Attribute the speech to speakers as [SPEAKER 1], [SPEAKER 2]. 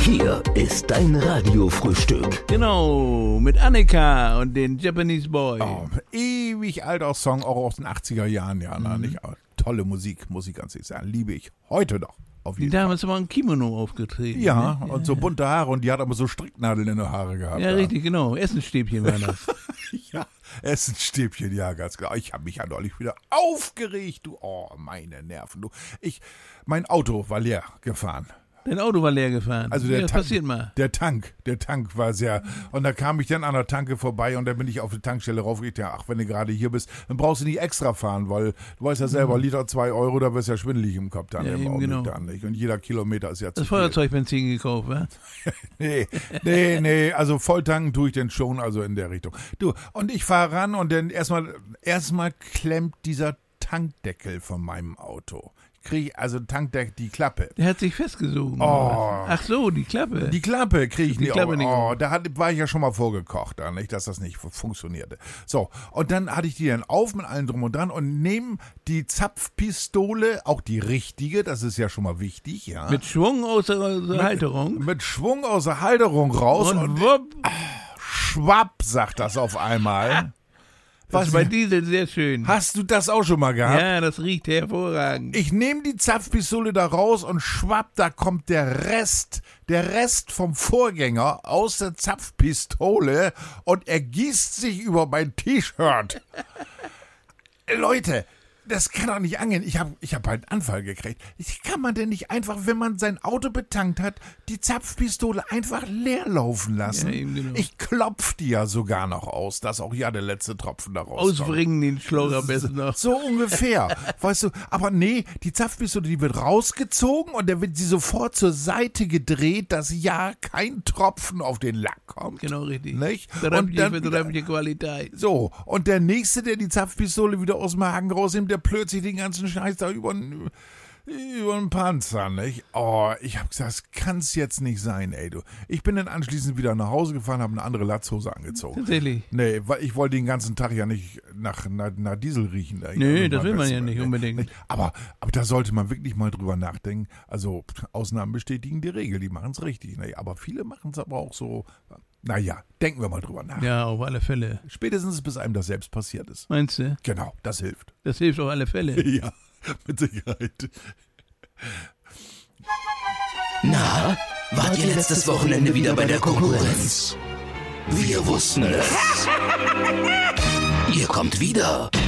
[SPEAKER 1] Hier ist dein Radiofrühstück.
[SPEAKER 2] Genau, mit Annika und den Japanese Boy.
[SPEAKER 3] Oh, ewig alter Song, auch aus den 80er Jahren, ja, nicht? Tolle Musik, muss ich ganz ehrlich sagen. Liebe ich heute noch. Auf jeden
[SPEAKER 2] Die Dame
[SPEAKER 3] Fall.
[SPEAKER 2] ist aber ein Kimono aufgetreten.
[SPEAKER 3] Ja,
[SPEAKER 2] ne?
[SPEAKER 3] und so bunte Haare und die hat aber so Stricknadeln in den Haare gehabt.
[SPEAKER 2] Ja, richtig, genau. Essenstäbchen war das.
[SPEAKER 3] Ja, Essenstäbchen, ja, ganz klar. Ich habe mich ja neulich wieder aufgeregt, du. Oh, meine Nerven, du. Mein Auto war leer gefahren.
[SPEAKER 2] Dein Auto war leer gefahren.
[SPEAKER 3] Also
[SPEAKER 2] das passiert mal.
[SPEAKER 3] Der Tank war sehr. Und da kam ich dann an der Tanke vorbei und dann bin ich auf die Tankstelle raufgegangen. Ja, ach, wenn du gerade hier bist, dann brauchst du nicht extra fahren, weil du weißt ja selber, Liter 2 Euro, da wirst du ja schwindelig im Kopf dann
[SPEAKER 2] Ja,
[SPEAKER 3] im
[SPEAKER 2] eben
[SPEAKER 3] Augenblick
[SPEAKER 2] genau.
[SPEAKER 3] dann nicht. Und jeder Kilometer ist ja zu
[SPEAKER 2] Das
[SPEAKER 3] viel.
[SPEAKER 2] Feuerzeugbenzin gekauft, wa?
[SPEAKER 3] Nee, also volltanken tue ich denn schon, also in der Richtung. Du, und ich fahre ran und dann erstmal klemmt dieser Tankdeckel von meinem Auto. Also Tankdeckel, die Klappe.
[SPEAKER 2] Der hat sich festgesogen.
[SPEAKER 3] Oh.
[SPEAKER 2] Ach so, die Klappe.
[SPEAKER 3] Die Klappe kriege ich
[SPEAKER 2] Die
[SPEAKER 3] nicht.
[SPEAKER 2] Klappe nicht auf.
[SPEAKER 3] Da war ich ja schon mal vorgekocht, nicht, dass das nicht funktionierte. So, und dann hatte ich die dann auf mit allem drum und dran und nehme die Zapfpistole, auch die richtige, das ist ja schon mal wichtig, ja.
[SPEAKER 2] Mit Schwung aus der Halterung.
[SPEAKER 3] Mit Schwung aus der Halterung raus
[SPEAKER 2] Und wupp.
[SPEAKER 3] schwapp, sagt das auf einmal.
[SPEAKER 2] Das ist bei Diesel sehr schön.
[SPEAKER 3] Hast du das auch schon mal gehabt?
[SPEAKER 2] Ja, das riecht hervorragend.
[SPEAKER 3] Ich nehme die Zapfpistole da raus und schwapp, da kommt der Rest vom Vorgänger aus der Zapfpistole und ergießt sich über mein T-Shirt. Leute, das kann doch nicht angehen. Ich hab halt einen Anfall gekriegt. Kann man denn nicht einfach, wenn man sein Auto betankt hat, die Zapfpistole einfach leer laufen lassen?
[SPEAKER 2] Ja, eben genau.
[SPEAKER 3] Ich klopf die ja sogar noch aus, dass auch ja der letzte Tropfen da rauskommt.
[SPEAKER 2] Ausbringen den Schlauch am besten noch.
[SPEAKER 3] So ungefähr, weißt du, aber nee, die Zapfpistole, die wird rausgezogen und dann wird sie sofort zur Seite gedreht, dass ja kein Tropfen auf den Lack kommt.
[SPEAKER 2] Genau richtig.
[SPEAKER 3] Nicht?
[SPEAKER 2] Drömmliche Qualität.
[SPEAKER 3] So, und der Nächste, der die Zapfpistole wieder aus dem Haken rausnimmt, der plötzlich den ganzen Scheiß da über den Panzer, nicht? Oh, ich hab gesagt, das kann's jetzt nicht sein, ey, du. Ich bin dann anschließend wieder nach Hause gefahren, habe eine andere Latzhose angezogen.
[SPEAKER 2] Tatsächlich.
[SPEAKER 3] Nee, weil ich wollte den ganzen Tag ja nicht nach Diesel riechen.
[SPEAKER 2] Nee, das will man ja nicht unbedingt.
[SPEAKER 3] Aber da sollte man wirklich mal drüber nachdenken. Also, Ausnahmen bestätigen die Regel, die machen's richtig. Ne? Aber viele machen's aber auch so, naja, denken wir mal drüber nach.
[SPEAKER 2] Ja, auf alle Fälle.
[SPEAKER 3] Spätestens bis einem das selbst passiert ist.
[SPEAKER 2] Meinst du?
[SPEAKER 3] Genau, das hilft.
[SPEAKER 2] Das hilft auf alle Fälle.
[SPEAKER 3] Ja, mit Sicherheit.
[SPEAKER 1] Na, wart ihr letztes Wochenende wieder bei der Konkurrenz? Wir wussten es. Ihr kommt wieder.